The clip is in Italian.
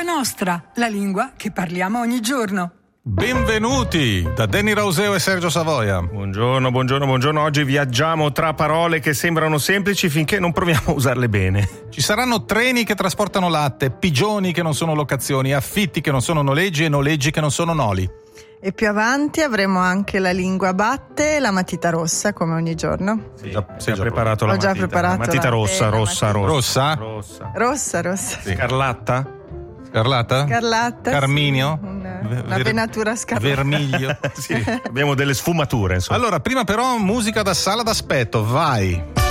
nostra, la lingua che parliamo ogni giorno. Benvenuti da Danny Rauseo e Sergio Savoia. Buongiorno. Oggi viaggiamo tra parole che sembrano semplici finché non proviamo a usarle bene. Ci saranno treni che trasportano latte, pigioni che non sono locazioni, affitti che non sono noleggi e noleggi che non sono noli. E più avanti avremo anche la lingua batte e la matita rossa, come ogni giorno. Sì, ho già preparato la Ho già matita. preparato matita la rossa. Rossa? Rossa. Sì. Scarlatta? Scarlata? Carminio? Sì, una venatura scarlatta. Vermiglio? Sì, abbiamo delle sfumature, insomma. Allora, prima però musica da sala d'aspetto, vai!